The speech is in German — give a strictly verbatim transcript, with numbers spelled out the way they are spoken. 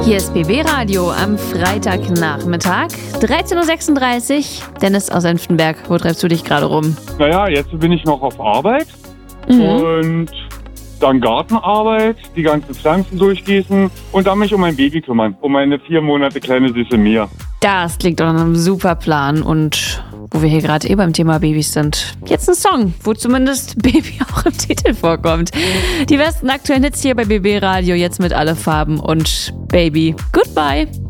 Hier ist B B Radio am Freitagnachmittag, dreizehn Uhr sechsunddreißig. Dennis aus Senftenberg, wo treibst du dich gerade rum? Naja, jetzt bin ich noch auf Arbeit Mhm. und dann Gartenarbeit, die ganzen Pflanzen durchgießen und dann mich um mein Baby kümmern, um meine vier Monate kleine süße Mia. Das klingt doch nach einem super Plan. Und wo wir hier gerade eh beim Thema Babys sind, jetzt ein Song, wo zumindest Baby auch im Titel vorkommt. Die besten aktuellen Hits hier bei B B Radio, jetzt mit Alle Farben und Baby. Goodbye!